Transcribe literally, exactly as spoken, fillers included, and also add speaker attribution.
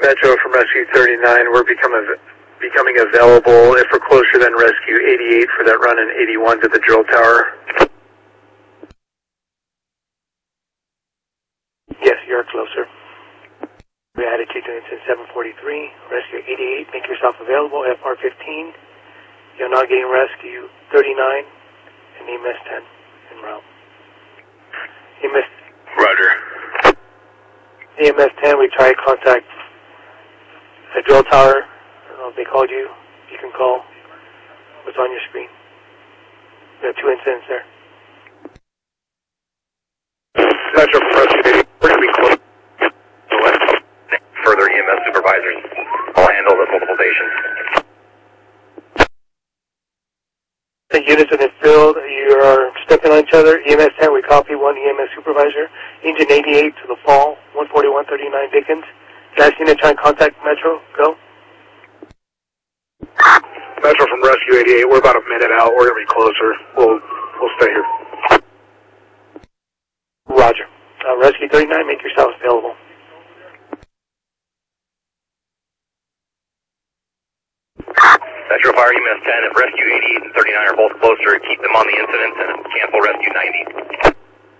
Speaker 1: Metro from Rescue thirty-nine. We're becoming becoming available if we're closer than Rescue eighty-eight for that run in eighty-one to the drill tower.
Speaker 2: Yes, you're closer. We added you to incident seven forty-three. Rescue eighty-eight, make yourself available. F R fifteen. You're now getting Rescue thirty-nine and E M S ten en route. E M S.
Speaker 1: Roger.
Speaker 2: E M S ten, we tried to contact the drill tower. I don't know if they called you. You can call what's on your screen. We have two incidents there.
Speaker 1: Metro from Rescue eighty-eight. We're going to be close.
Speaker 3: Further E M S supervisors. I'll handle the multiple stations.
Speaker 2: The units in the field, you are stepping on each other. E M S ten, we copy one E M S supervisor. Engine eighty-eight to the fall, one forty-one thirty-nine Dickens. Last unit try and contact Metro. Go.
Speaker 1: Metro from Rescue eighty-eight. We're about a minute out. We're going to be closer. We'll we'll stay here.
Speaker 2: Roger. Uh, Rescue thirty-nine, make yourselves available.
Speaker 3: Metro Fire E M S ten, if Rescue eighty-eight and thirty-nine are both closer, keep them on the incident and cancel Rescue ninety.